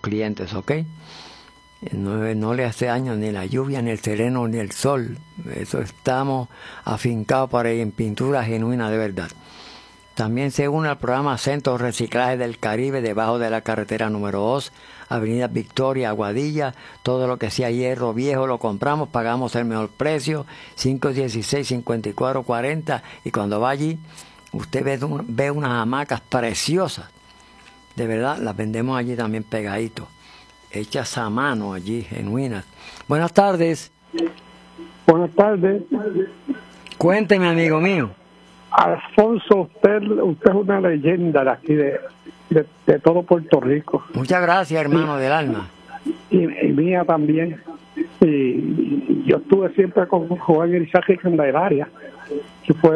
clientes, ¿ok? No le hace daño ni la lluvia, ni el sereno, ni el sol. Eso estamos afincados para ir en pintura genuina de verdad. También se une al programa Centro de Reciclaje del Caribe, debajo de la carretera número 2, Avenida Victoria, Aguadilla. Todo lo que sea hierro viejo lo compramos, pagamos el mejor precio, 516-5440. Y cuando va allí, usted ve unas hamacas preciosas. De verdad, las vendemos allí también pegaditos, hechas a mano allí, genuinas. Buenas tardes. Buenas tardes. Cuénteme, amigo mío. Alfonso, usted es una leyenda de aquí, de todo Puerto Rico. Muchas gracias, hermano del alma. Y mía también. Y yo estuve siempre con Juan Irizarry en la área, que fue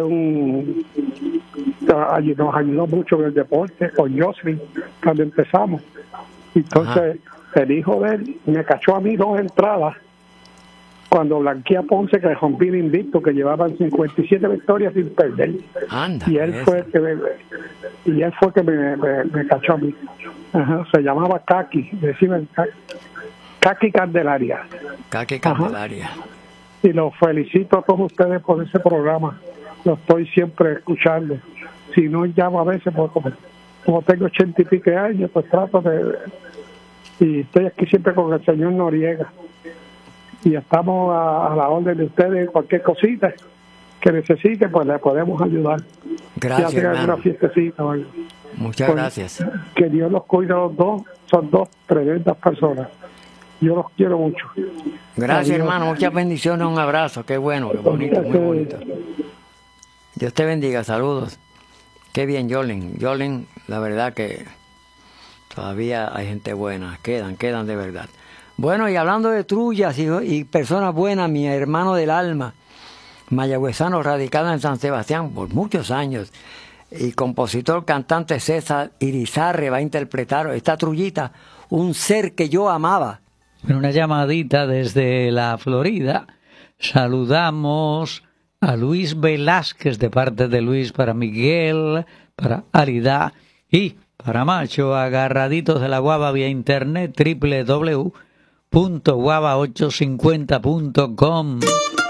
nos ayudó mucho en el deporte, con Jocelyn, cuando empezamos. Entonces, el hijo de él me cachó a mí 2 entradas cuando blanqueé a Ponce, que rompí el invicto, que llevaban 57 victorias sin perder. Anda, y él fue que me cachó a mí. Ajá, se llamaba Kaki, decime, Kaki Candelaria. Kaki Candelaria. Ajá. Y los felicito a todos ustedes por ese programa. Lo estoy siempre escuchando. Si no llamo a veces, pues como tengo 80 y pico años, pues trato de... Y estoy aquí siempre con el señor Noriega. Y estamos a la orden de ustedes, cualquier cosita que necesite, pues le podemos ayudar. Gracias, hermano. Una fiestecita, ¿vale? Muchas pues, gracias. Que Dios los cuide a los dos, son 2 tremendas personas. Yo los quiero mucho. Gracias, Adiós. Hermano, muchas bendiciones, un abrazo, qué bueno, qué bonito, muy bonito. Dios te bendiga, saludos. Qué bien, Yolen, la verdad que todavía hay gente buena, quedan de verdad. Bueno, y hablando de trullas y personas buenas, mi hermano del alma, mayagüezano, radicado en San Sebastián por muchos años, y compositor, cantante César Irizarry va a interpretar esta trullita, Un ser que yo amaba. Una llamadita desde la Florida. Saludamos a Luis Velázquez de parte de Luis, para Miguel, para Arida y para Macho, agarraditos de la guava vía internet, www.guava850.com.